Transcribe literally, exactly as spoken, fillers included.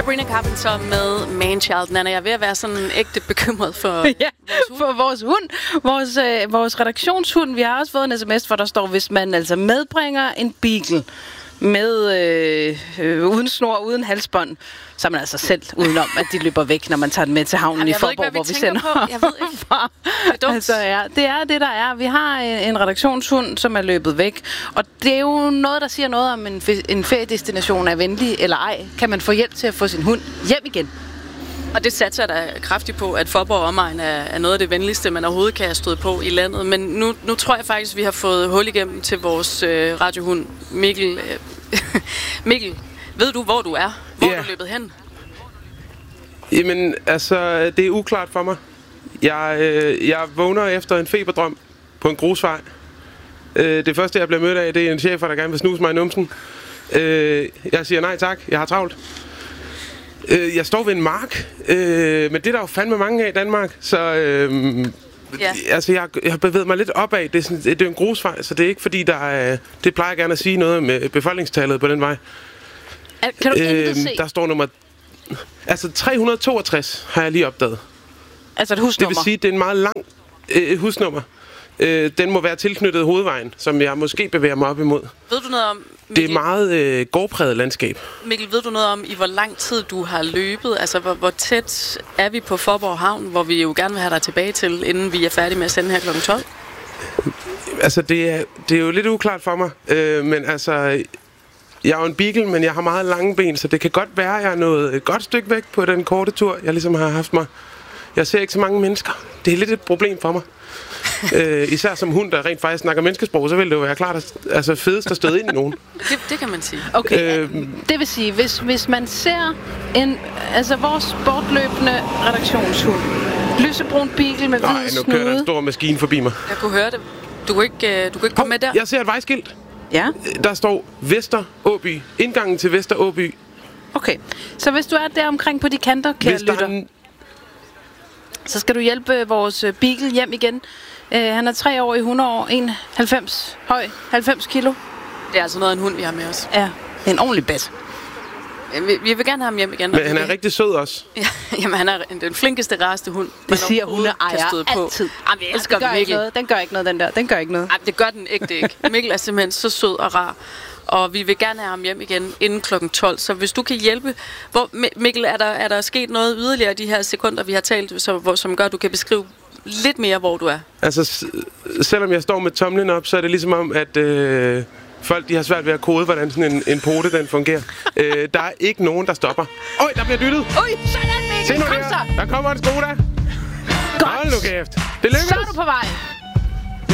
Sabrina Carpenter med Manchild. Nana, jeg er ved at være sådan ægte bekymret for ja, vores hund. For vores hund. Vores, øh, vores redaktionshund. Vi har også fået en sms, hvor der står, hvis man altså medbringer en beagle med øh, øh, uden snor, uden halsbånd, så er man altså selv udenom, at de løber væk, når man tager den med til havnen. Jamen, i Faaborg, hvor vi sender på. Jeg ved ikke. fra. Det er dumt. Altså, ja, det er det, der er. Vi har en, en redaktionshund, som er løbet væk, og det er jo noget, der siger noget om en, en feriedestination er venlig eller ej. Kan man få hjælp til at få sin hund hjem igen? Og det satser jeg da kraftigt på, at Faaborg omegn er, er noget af det venligste, man overhovedet kan have stået på i landet. Men nu, nu tror jeg faktisk, at vi har fået hul igennem til vores øh, radiohund, Mikkel. Øh, Mikkel, ved du, hvor du er? Hvor yeah. er du løbet hen? Jamen, altså, det er uklart for mig. Jeg, øh, jeg vågner efter en feberdrøm på en grusvej. Øh, det første, jeg bliver mødt af, det er en chef, der gerne vil snuse mig i numsen. Øh, jeg siger nej tak, jeg har travlt. Øh, jeg står ved en mark, øh, men det er der jo fandme mange af i Danmark, så øh, ja. altså, jeg, jeg har bevæget mig lidt opad. Det er, sådan, det er en grusvej, så det er ikke fordi, der er, det plejer jeg gerne at sige noget med befolkningstallet på den vej. Kan du øh, se? Der står nummer... Altså tre hundrede og toogtres har jeg lige opdaget. Altså et husnummer? Det vil sige, det er en meget lang øh, husnummer. Øh, den må være tilknyttet hovedvejen, som jeg måske bevæger mig op imod. Ved du noget om... Mikkel, det er meget øh, gårdpræget landskab. Mikkel, ved du noget om, i hvor lang tid du har løbet? Altså, hvor, hvor tæt er vi på Faaborg Havn, hvor vi jo gerne vil have dig tilbage til, inden vi er færdige med at sende her klokken tolv? Altså, det er, det er jo lidt uklart for mig. Øh, men altså, jeg er jo en beagle, men jeg har meget lange ben, så det kan godt være, at jeg er nået et godt stykke væk på den korte tur, jeg ligesom har haft mig. Jeg ser ikke så mange mennesker. Det er lidt et problem for mig. øh, især som hund, der rent faktisk snakker menneskesprog, så vil det jo være klart, at, altså fedest at støde ind i nogen. Det, det kan man sige. Okay, øh, det vil sige, hvis, hvis man ser en, altså vores bortløbende redaktionshund, lysebrun beagle med hvid snude. Nej, nu kører der en stor maskine forbi mig. Jeg kunne høre det. Du kunne ikke, du kunne ikke komme med der? Jeg ser et vejskilt. Ja. Der står Vester Åby. Indgangen til Vester Åby. Okay, så hvis du er der omkring på de kanter, kære lytter, en... så skal du hjælpe vores beagle hjem igen. Uh, han er tre år i hundrede år, en komma halvfems høj, halvfems kilo. Det er altså noget af en hund, vi har med os. Ja, en ordentlig bat. Vi, vi vil gerne have ham hjem igen. Men han er rigtig sød også. Ja, jamen, han er den flinkeste rareste hund. Det siger hunde ejer altid. Jamen, jeg elsker den, gør Mikkel. noget. Den gør ikke noget, den der. Den gør ikke noget. Jamen, det gør den ikke, det ikke. Mikkel er simpelthen så sød og rar. Og vi vil gerne have ham hjem igen inden klokken tolv. Så hvis du kan hjælpe... Hvor, Mikkel, er der, er der sket noget yderligere de her sekunder, vi har talt, så, hvor, som gør, at du kan beskrive lidt mere, hvor du er? Altså, selvom jeg står med tomlen op, så er det ligesom om, at... Øh folk, de har svært ved at kode, hvordan sådan en, en pote, den fungerer. øh, der er ikke nogen, der stopper. Øj, der bliver dyttet! Øj, sådan, Mikkel! Se nu Kom der. så! Der kommer en Skoda! Godt! Hold nu kæft! Det lykkedes! Så er du på vej!